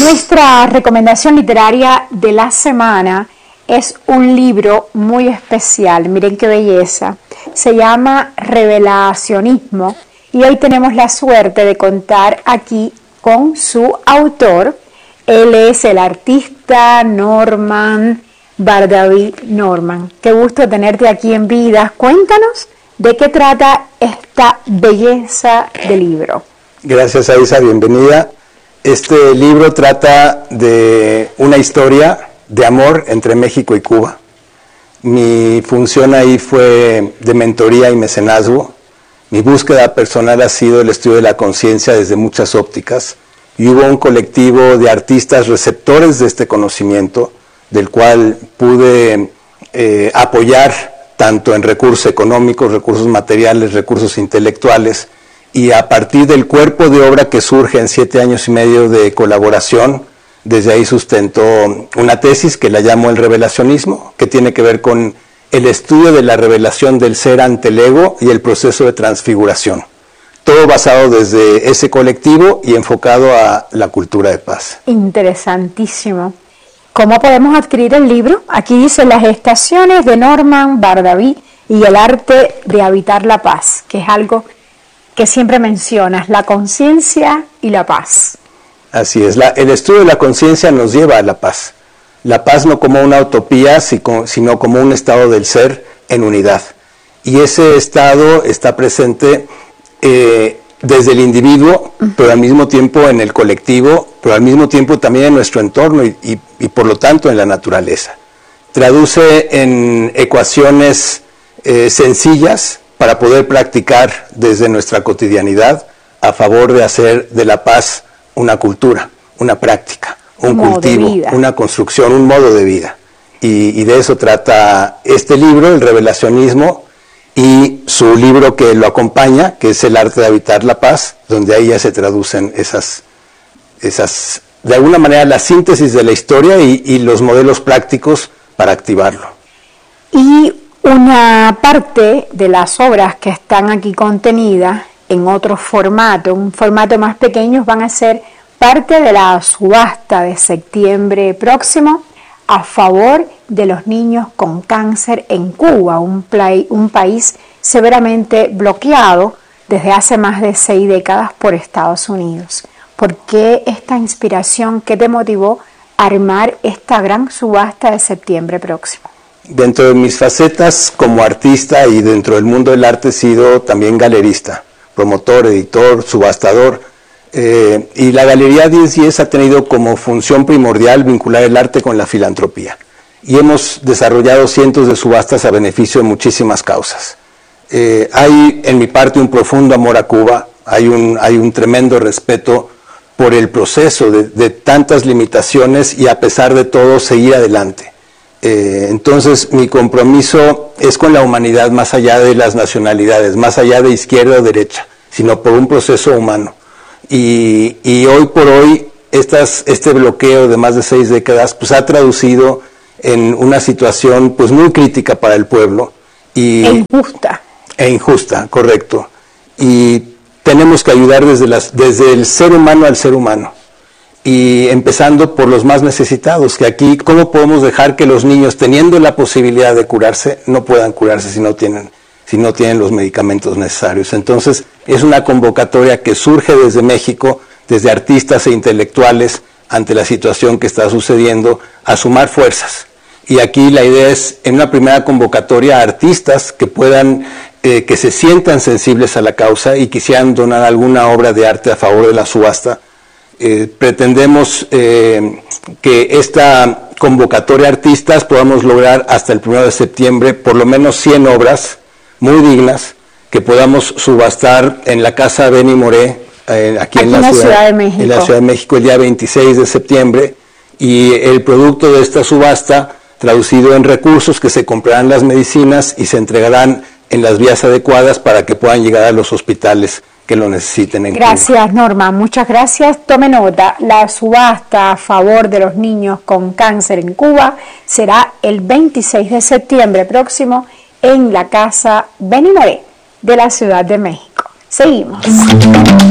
Nuestra recomendación literaria de la semana es un libro muy especial, miren qué belleza, se llama Revelacionismo y hoy tenemos la suerte de contar aquí con su autor. Él es el artista Norman Bardaví. Norman, qué gusto tenerte aquí en Vidas. Cuéntanos de qué trata esta belleza de libro. Gracias, Aisa, bienvenida. Este libro trata de una historia de amor entre México y Cuba. Mi función ahí fue de mentoría y mecenazgo. Mi búsqueda personal ha sido el estudio de la conciencia desde muchas ópticas, y hubo un colectivo de artistas receptores de este conocimiento, del cual pude apoyar tanto en recursos económicos, recursos materiales, recursos intelectuales, y a partir del cuerpo de obra que surge en 7 años y medio de colaboración, desde ahí sustentó una tesis que la llamo el revelacionismo, que tiene que ver con el estudio de la revelación del ser ante el ego y el proceso de transfiguración. Todo basado desde ese colectivo y enfocado a la cultura de paz. Interesantísimo. ¿Cómo podemos adquirir el libro? Aquí dice Las estaciones de Norman Bardaví y el arte de habitar la paz, que es algo que siempre mencionas, la conciencia y la paz. Así es, el estudio de la conciencia nos lleva a la paz. La paz no como una utopía, sino como un estado del ser en unidad. Y ese estado está presente desde el individuo, pero al mismo tiempo en el colectivo, pero al mismo tiempo también en nuestro entorno y por lo tanto en la naturaleza. Traduce en ecuaciones sencillas para poder practicar desde nuestra cotidianidad a favor de hacer de la paz una cultura, una práctica, un cultivo, una construcción, un modo de vida. Y de eso trata este libro, el revelacionismo, y su libro que lo acompaña, que es El arte de habitar la paz, donde ahí ya se traducen esas de alguna manera la síntesis de la historia y los modelos prácticos para activarlo. Y una parte de las obras que están aquí contenidas en otro formato, un formato más pequeño, van a ser parte de la subasta de septiembre próximo a favor de los niños con cáncer en Cuba, un país severamente bloqueado desde hace más de 6 décadas por Estados Unidos. ¿Por qué esta inspiración? ¿Qué te motivó a armar esta gran subasta de septiembre próximo? Dentro de mis facetas como artista y dentro del mundo del arte he sido también galerista, promotor, editor, subastador, y la Galería 1010 ha tenido como función primordial vincular el arte con la filantropía. Y hemos desarrollado cientos de subastas a beneficio de muchísimas causas. Hay en mi parte un profundo amor a Cuba, hay un tremendo respeto por el proceso de tantas limitaciones y a pesar de todo seguir adelante. Entonces mi compromiso es con la humanidad más allá de las nacionalidades, más allá de izquierda o derecha, sino por un proceso humano. Y hoy por hoy este bloqueo de más de 6 décadas pues ha traducido en una situación pues muy crítica para el pueblo. E injusta. E injusta, correcto. Y tenemos que ayudar desde el ser humano al ser humano. Y empezando por los más necesitados, que aquí, ¿cómo podemos dejar que los niños, teniendo la posibilidad de curarse, no puedan curarse si no tienen los medicamentos necesarios? Entonces, es una convocatoria que surge desde México, desde artistas e intelectuales, ante la situación que está sucediendo, a sumar fuerzas. Y aquí la idea es, en una primera convocatoria, a artistas que puedan, que se sientan sensibles a la causa y quisieran donar alguna obra de arte a favor de la subasta. Pretendemos que esta convocatoria de artistas podamos lograr hasta el 1 de septiembre por lo menos 100 obras muy dignas que podamos subastar en la Casa Benny Moré, aquí en la Ciudad de México. En la Ciudad de México el día 26 de septiembre, y el producto de esta subasta traducido en recursos que se comprarán las medicinas y se entregarán en las vías adecuadas para que puedan llegar a los hospitales que lo necesiten en Cuba. Gracias, Norma, muchas gracias. Tome nota, la subasta a favor de los niños con cáncer en Cuba será el 26 de septiembre próximo en la Casa Benny Moré de la Ciudad de México. Seguimos.